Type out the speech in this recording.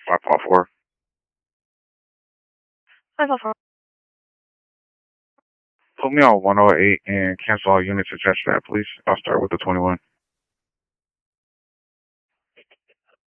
554. 554. Put me on 108 and cancel all units attached to that, please. I'll start with the 21.